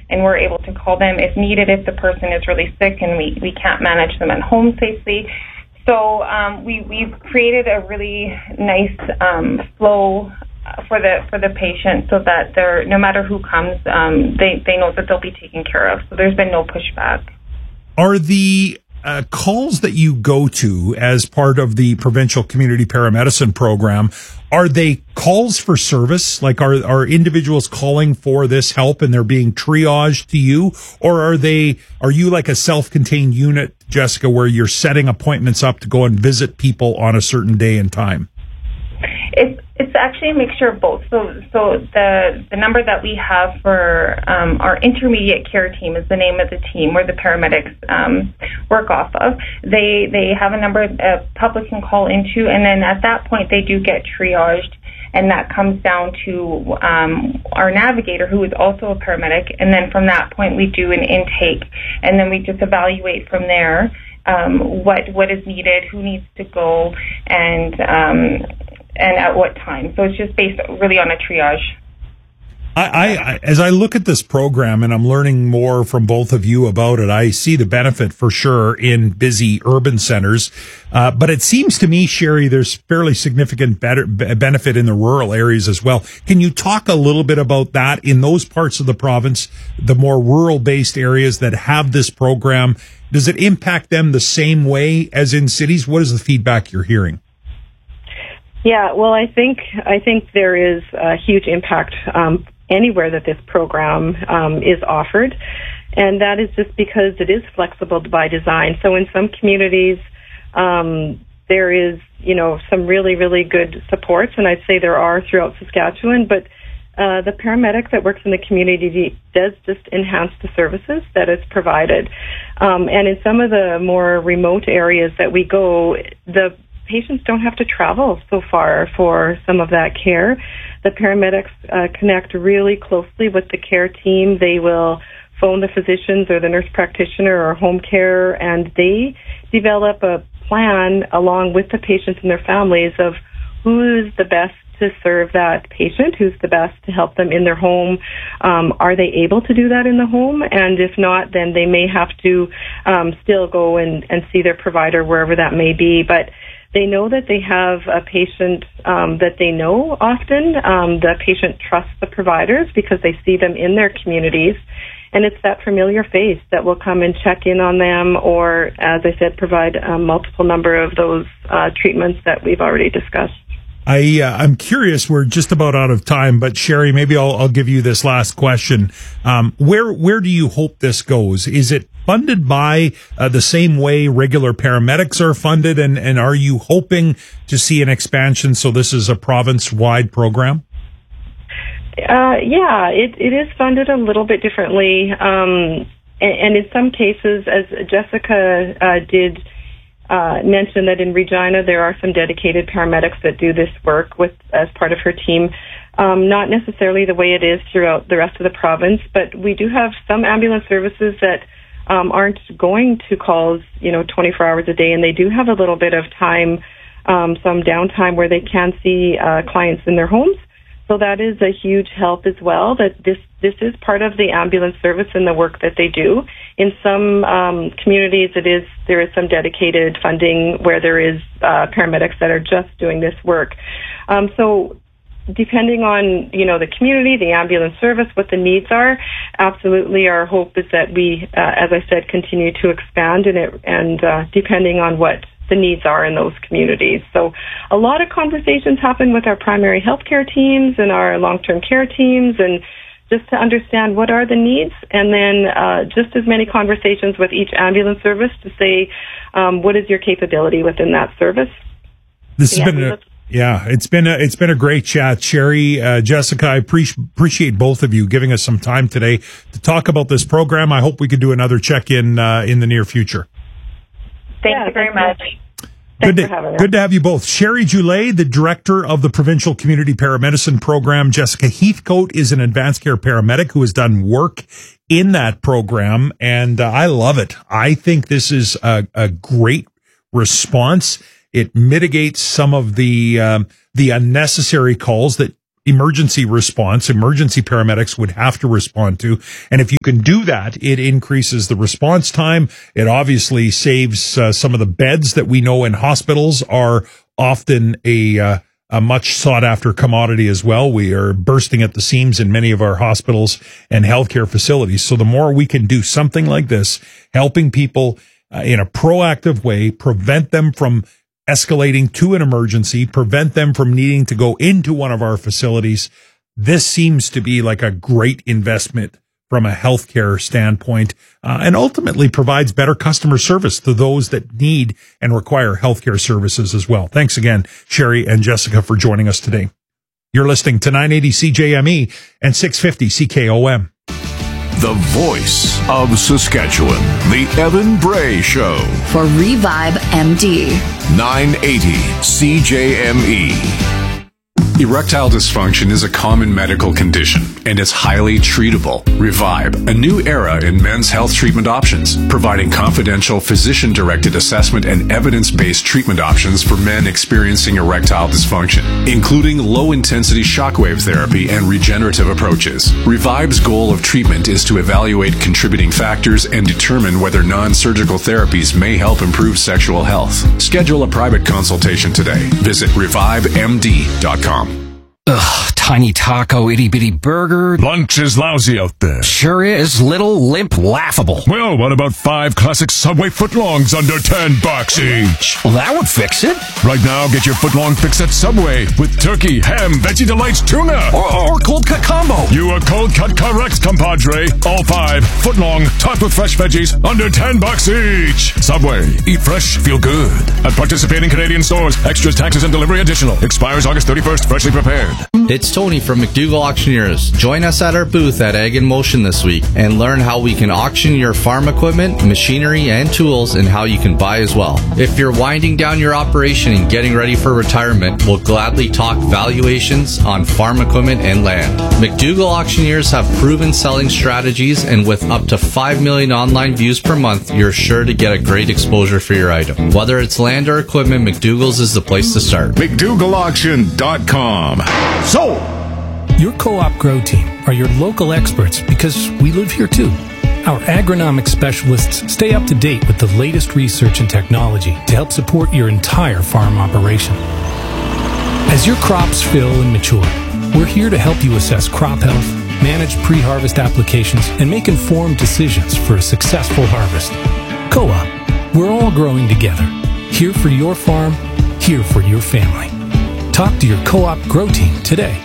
and we're able to call them if needed, if the person is really sick and we can't manage them at home safely. So we've created a really nice flow for the patient, so that no matter who comes, they know that they'll be taken care of. So there's been no pushback. Are the calls that you go to as part of the provincial community paramedicine program, are they calls for service? Like are individuals calling for this help and they're being triaged to you? Or are you like a self-contained unit, Jessica, where you're setting appointments up to go and visit people on a certain day and time? It's actually a mixture of both. So the number that we have for our intermediate care team is the name of the team where the paramedics work off of. They have a number that public can call into, and then at that point they do get triaged, and that comes down to our navigator, who is also a paramedic, and then from that point we do an intake, and then we just evaluate from there what is needed, who needs to go, and at what time. So it's just based really on a triage. I as I look at this program and I'm learning more from both of you about it, I see the benefit for sure in busy urban centers. But it seems to me, Sherry, there's fairly significant benefit in the rural areas as well. Can you talk a little bit about that in those parts of the province, the more rural based areas that have this program? Does it impact them the same way as in cities? What is the feedback you're hearing? Yeah, well, I think there is a huge impact anywhere that this program is offered, and that is just because it is flexible by design. So in some communities, there is, some really, really good supports, and I'd say there are throughout Saskatchewan, but the paramedic that works in the community does just enhance the services that is provided. And in some of the more remote areas that we go, the patients don't have to travel so far for some of that care. The paramedics connect really closely with the care team. They will phone the physicians or the nurse practitioner or home care, and they develop a plan along with the patients and their families of who is the best to serve that patient, who's the best to help them in their home. Are they able to do that in the home? And if not, then they may have to still go and see their provider wherever that may be. But they know that they have a patient that they know often. The patient trusts the providers because they see them in their communities. And it's that familiar face that will come and check in on them or, as I said, provide a multiple number of those treatments that we've already discussed. I'm curious. We're just about out of time, but Sherry, maybe I'll give you this last question. Where do you hope this goes? Is it funded by the same way regular paramedics are funded, and are you hoping to see an expansion so this is a province-wide program? Yeah, it is funded a little bit differently, and in some cases, as Jessica did mention that in Regina there are some dedicated paramedics that do this work as part of her team. Not necessarily the way it is throughout the rest of the province, but we do have some ambulance services that aren't going to calls, 24 hours a day, and they do have a little bit of time, some downtime where they can see clients in their homes. So that is a huge help as well, that this is part of the ambulance service and the work that they do. In some communities, there is some dedicated funding where there is paramedics that are just doing this work. So depending on, the community, the ambulance service, what the needs are, absolutely our hope is that we, as I said, continue to expand in it and depending on what the needs are in those communities. So a lot of conversations happen with our primary healthcare teams and our long-term care teams, and just to understand what are the needs, and then just as many conversations with each ambulance service to say what is your capability within that service. This has been it's been a great chat, Sherry, Jessica. I appreciate both of you giving us some time today to talk about this program. I hope we could do another check-in in the near future. Thank you very much. Good to have you both. Sherry Goulet, the director of the Provincial Community Paramedicine Program. Jessica Heathcote is an advanced care paramedic who has done work in that program, and I love it. I think this is a great response. It mitigates some of the unnecessary calls that emergency response. Emergency paramedics would have to respond to. And if you can do that, it increases the response time. It obviously saves some of the beds that we know in hospitals are often a much sought after commodity as well. We are bursting at the seams in many of our hospitals and healthcare facilities. So the more we can do something like this, helping people in a proactive way, prevent them from escalating to an emergency, prevent them from needing to go into one of our facilities. This seems to be like a great investment from a healthcare standpoint, and ultimately provides better customer service to those that need and require healthcare services as well. Thanks again, Sherry and Jessica, for joining us today. You're listening to 980 CJME and 650 CKOM. The voice of Saskatchewan, The Evan Bray Show. For Revive MD. 980 CJME. Erectile dysfunction is a common medical condition, and it's highly treatable. Revive, a new era in men's health treatment options, providing confidential physician-directed assessment and evidence-based treatment options for men experiencing erectile dysfunction, including low-intensity shockwave therapy and regenerative approaches. Revive's goal of treatment is to evaluate contributing factors and determine whether non-surgical therapies may help improve sexual health. Schedule a private consultation today. Visit revivemd.com. Ugh, tiny taco, itty-bitty burger. Lunch is lousy out there. Sure is. Little, limp, laughable. Well, what about 5 classic Subway footlongs under $10 each? Well, that would fix it. Right now, get your footlong fix at Subway with turkey, ham, Veggie Delights tuna. Or cold cut combo. You are cold cut correct, compadre. All 5 footlong, topped with fresh veggies, under $10 each. Subway. Eat fresh, feel good. At participating Canadian stores. Extras, taxes, and delivery additional. Expires August 31st. Freshly prepared. It's Tony from McDougall Auctioneers. Join us at our booth at Ag in Motion this week and learn how we can auction your farm equipment, machinery, and tools, and how you can buy as well. If you're winding down your operation and getting ready for retirement, we'll gladly talk valuations on farm equipment and land. McDougall Auctioneers have proven selling strategies, and with up to 5 million online views per month, you're sure to get a great exposure for your item. Whether it's land or equipment, McDougall's is the place to start. McDougallAuction.com. Sold! Your Co-op Grow team are your local experts because we live here too. Our agronomic specialists stay up to date with the latest research and technology to help support your entire farm operation. As your crops fill and mature, we're here to help you assess crop health, manage pre-harvest applications, and make informed decisions for a successful harvest. Co-op, we're all growing together. Here for your farm, here for your family. Talk to your Co-op Grow team today.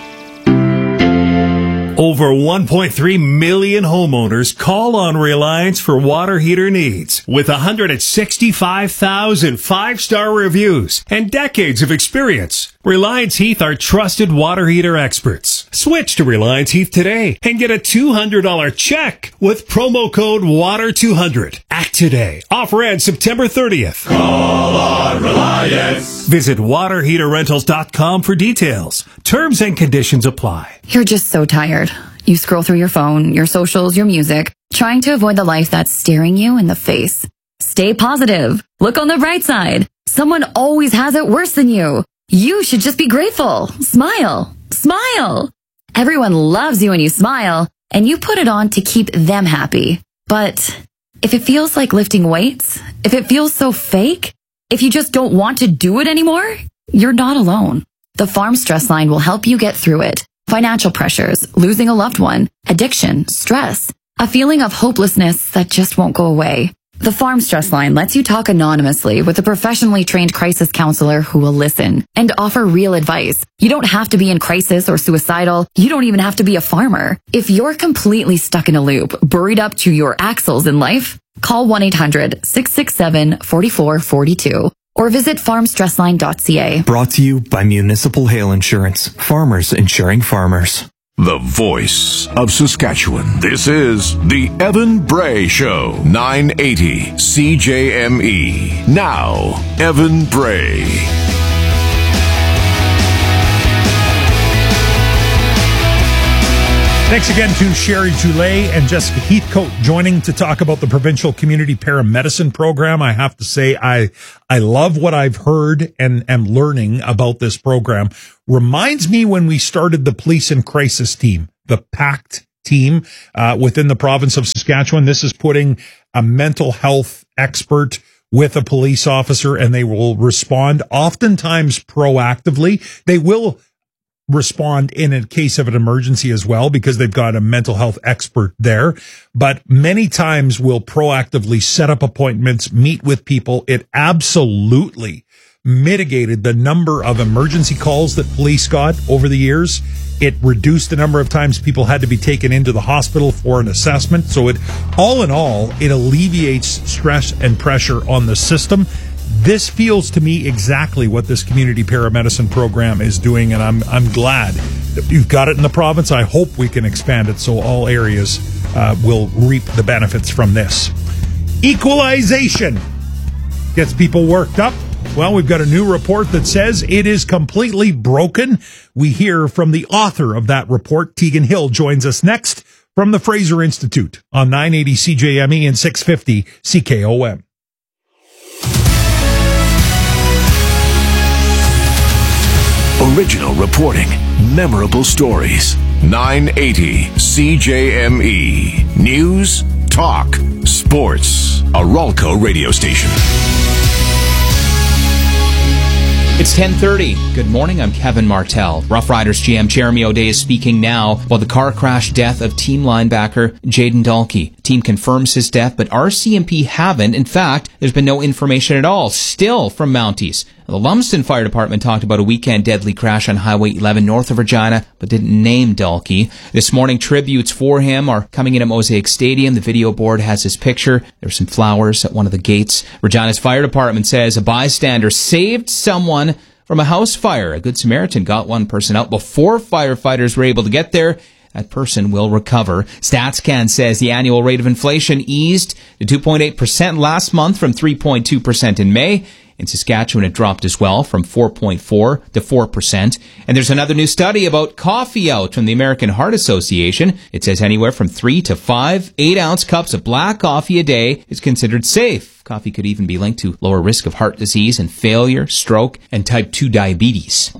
Over 1.3 million homeowners call on Reliance for water heater needs. With 165,000 five-star reviews and decades of experience, Reliance Heath are trusted water heater experts. Switch to Reliance Heath today and get a $200 check with promo code WATER200. Act today. Offer ends September 30th. Call on Reliance. Visit waterheaterrentals.com for details. Terms and conditions apply. You're just so tired. You scroll through your phone, your socials, your music, trying to avoid the life that's staring you in the face. Stay positive. Look on the bright side. Someone always has it worse than you. You should just be grateful. Smile. Smile. Everyone loves you when you smile, and you put it on to keep them happy. But if it feels like lifting weights, if it feels so fake, if you just don't want to do it anymore, you're not alone. The Farm Stress Line will help you get through it. Financial pressures, losing a loved one, addiction, stress, a feeling of hopelessness that just won't go away. The Farm Stress Line lets you talk anonymously with a professionally trained crisis counselor who will listen and offer real advice. You don't have to be in crisis or suicidal. You don't even have to be a farmer. If you're completely stuck in a loop, buried up to your axles in life, call 1-800-667-4442 or visit farmstressline.ca. Brought to you by Municipal Hail Insurance. Farmers insuring farmers. The voice of Saskatchewan. This is The Evan Bray Show. 980 CJME. Now, Evan Bray. Thanks again to Sherry Goulet and Jessica Heathcote joining to talk about the Provincial Community Paramedicine Program. I have to say, I love what I've heard and am learning about this program. Reminds me when we started the Police and Crisis Team, the PACT team within the province of Saskatchewan. This is putting a mental health expert with a police officer, and they will respond oftentimes proactively. They will respond in a case of an emergency as well, because they've got a mental health expert there, but many times will proactively set up appointments, meet with people. It absolutely mitigated the number of emergency calls that police got over the years. It reduced the number of times people had to be taken into the hospital for an assessment. So it, all in all, it alleviates stress and pressure on the system. This feels to me exactly what this community paramedicine program is doing, and I'm glad that you've got it in the province. I hope we can expand it so all areas will reap the benefits from this. Equalization gets people worked up. Well, we've got a new report that says it is completely broken. We hear from the author of that report. Tegan Hill joins us next from the Fraser Institute on 980 CJME and 650 CKOM. Original reporting, memorable stories. 980 CJME. News, talk, sports. A Ralco radio station. It's 10:30. Good morning, I'm Kevin Martell. Rough Riders GM Jeremy O'Day is speaking now about the car crash death of team linebacker Jayden Dalkey. Team confirms his death, but RCMP haven't. In fact, there's been no information at all, still from Mounties. The Lumsden Fire Department talked about a weekend deadly crash on Highway 11 north of Regina, but didn't name Dalkey. This morning, tributes for him are coming in at Mosaic Stadium. The video board has his picture. There's some flowers at one of the gates. Regina's Fire Department says a bystander saved someone from a house fire. A Good Samaritan got one person out before firefighters were able to get there. That person will recover. StatsCan says the annual rate of inflation eased to 2.8% last month from 3.2% in May. In Saskatchewan, it dropped as well from 4.4 to 4%. And there's another new study about coffee out from the American Heart Association. It says anywhere from 3 to 5 8-ounce cups of black coffee a day is considered safe. Coffee could even be linked to lower risk of heart disease and failure, stroke, and type 2 diabetes.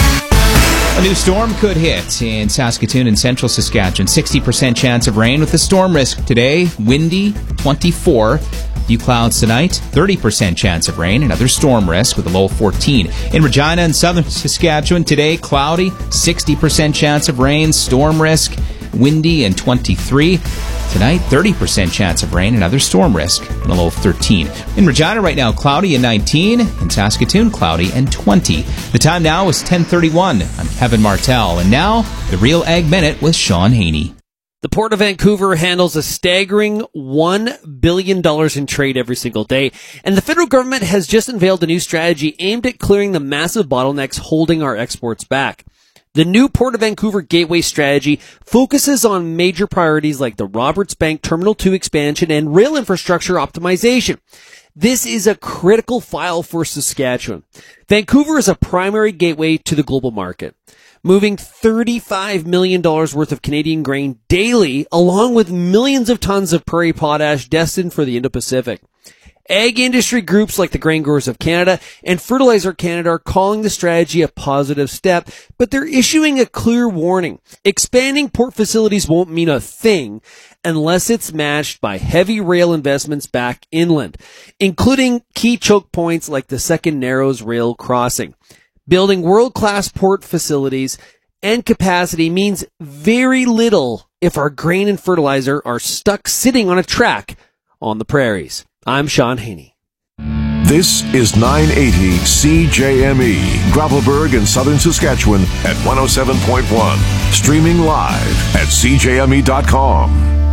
A new storm could hit in Saskatoon and central Saskatchewan. 60% chance of rain with a storm risk today. Windy, 24. Few clouds tonight, 30% chance of rain, another storm risk with a low of 14. In Regina and southern Saskatchewan today, cloudy, 60% chance of rain, storm risk, windy, and 23. Tonight, 30% chance of rain, another storm risk, and a low of 13. In Regina right now, cloudy and 19. In Saskatoon, cloudy and 20. The time now is 10:31. I'm Kevin Martell, and now, the Real Ag Minute with Sean Haney. The Port of Vancouver handles a staggering $1 billion in trade every single day, and the federal government has just unveiled a new strategy aimed at clearing the massive bottlenecks holding our exports back. The new Port of Vancouver Gateway strategy focuses on major priorities like the Roberts Bank Terminal 2 expansion and rail infrastructure optimization. This is a critical file for Saskatchewan. Vancouver is a primary gateway to the global market, moving $35 million worth of Canadian grain daily, along with millions of tons of prairie potash destined for the Indo-Pacific. Ag industry groups like the Grain Growers of Canada and Fertilizer Canada are calling the strategy a positive step, but they're issuing a clear warning. Expanding port facilities won't mean a thing unless it's matched by heavy rail investments back inland, including key choke points like the Second Narrows rail crossing. Building world-class port facilities and capacity means very little if our grain and fertilizer are stuck sitting on a track on the prairies. I'm Sean Haney. This is 980 CJME, Gravelburg in southern Saskatchewan at 107.1. Streaming live at CJME.com.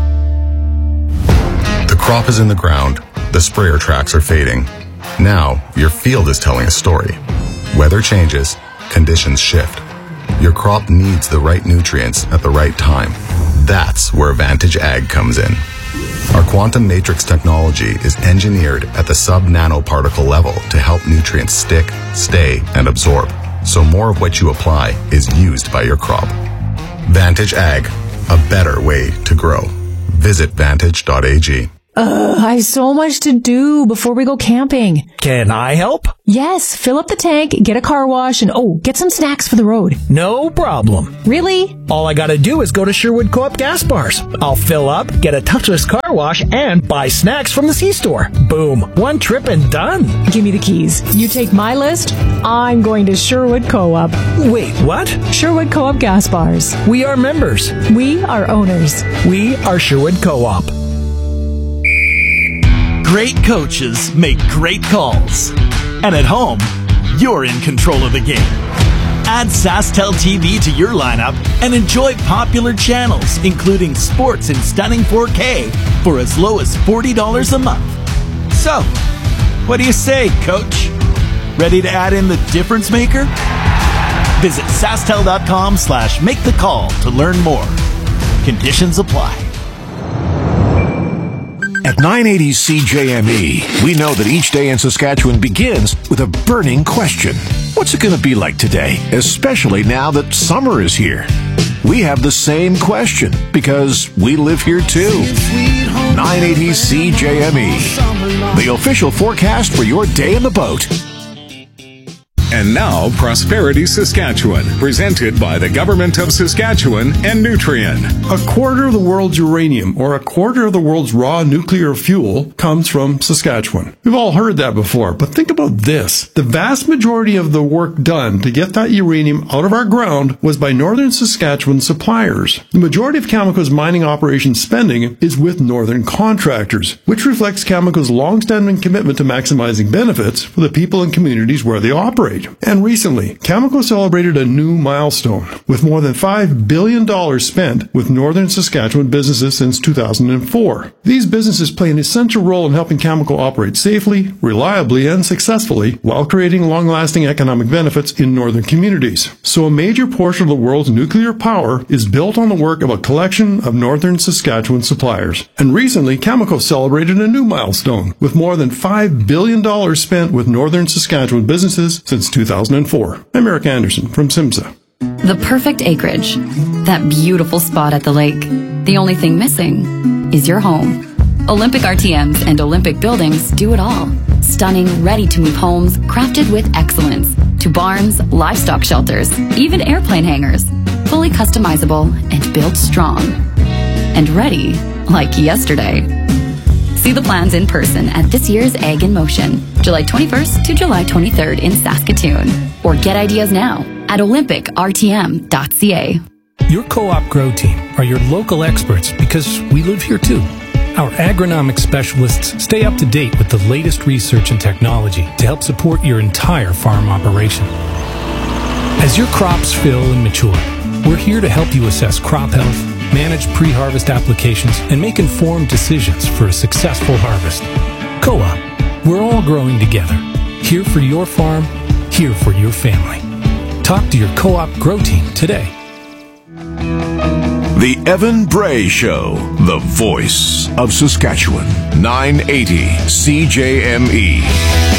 The crop is in the ground. The sprayer tracks are fading. Now, your field is telling a story. Weather changes, conditions shift. Your crop needs the right nutrients at the right time. That's where Vantage Ag comes in. Our quantum matrix technology is engineered at the sub-nanoparticle level to help nutrients stick, stay, and absorb, so more of what you apply is used by your crop. Vantage Ag, a better way to grow. Visit Vantage.ag. I have so much to do before we go camping. Can I help? Yes, fill up the tank, get a car wash, and get some snacks for the road. No problem. Really? All I gotta do is go to Sherwood Co-op gas bars. I'll fill up, get a touchless car wash, and buy snacks from the C-store. Boom. One trip and done. Give me the keys. You take my list, I'm going to Sherwood Co-op. Wait, what? Sherwood Co-op gas bars. We are members. We are owners. We are Sherwood Co-op. Great coaches make great calls. And at home, you're in control of the game. Add SaskTel TV to your lineup and enjoy popular channels, including sports in stunning 4K for as low as $40 a month. So, what do you say, Coach? Ready to add in the difference maker? Visit SaskTel.com/make the call to learn more. Conditions apply. At 980 CJME, we know that each day in Saskatchewan begins with a burning question. What's it going to be like today, especially now that summer is here? We have the same question because we live here too. 980 CJME, the official forecast for your day in the boat. And now, Prosperity Saskatchewan, presented by the Government of Saskatchewan and Nutrien. A quarter of the world's uranium, or a quarter of the world's raw nuclear fuel, comes from Saskatchewan. We've all heard that before, but think about this. The vast majority of the work done to get that uranium out of our ground was by Northern Saskatchewan suppliers. The majority of Cameco's mining operations spending is with Northern contractors, which reflects Cameco's long-standing commitment to maximizing benefits for the people and communities where they operate. And recently, Cameco celebrated a new milestone, with more than $5 billion spent with Northern Saskatchewan businesses since 2004. These businesses play an essential role in helping Cameco operate safely, reliably, and successfully while creating long-lasting economic benefits in northern communities. So a major portion of the world's nuclear power is built on the work of a collection of Northern Saskatchewan suppliers. And recently, Cameco celebrated a new milestone, with more than $5 billion spent with Northern Saskatchewan businesses since 2004. I'm Eric Anderson from SIMSA. The perfect acreage. That beautiful spot at the lake. The only thing missing is your home. Olympic RTMs and Olympic buildings do it all. Stunning, ready-to-move homes crafted with excellence. To barns, livestock shelters, even airplane hangars. Fully customizable and built strong. And ready like yesterday. See the plans in person at this year's Ag in Motion, July 21st to July 23rd in Saskatoon. Or get ideas now at olympicrtm.ca. Your Co-op Grow Team are your local experts because we live here too. Our agronomic specialists stay up to date with the latest research and technology to help support your entire farm operation. As your crops fill and mature, we're here to help you assess crop health, manage pre-harvest applications, and make informed decisions for a successful harvest. Co-op, we're all growing together. Here for your farm, here for your family. Talk to your Co-op Grow Team today. The Evan Bray Show, the voice of Saskatchewan. 980 CJME.